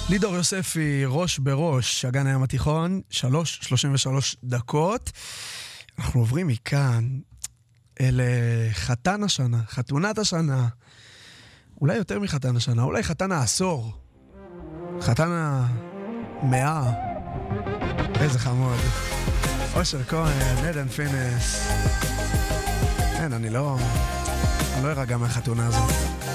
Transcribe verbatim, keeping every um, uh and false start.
לידור יוספי, ראש בראש, הגן הים התיכון, שלוש שלושים ושלוש דקות. אנחנו עוברים מכאן אל חתן השנה, חתונת השנה, אולי יותר מחתן השנה, אולי חתן העשור, חתן המאה, איזה חמוד. אושר כהן, עדן פינס. אין, אני לא, אני לא ארגע מהחתונה הזאת.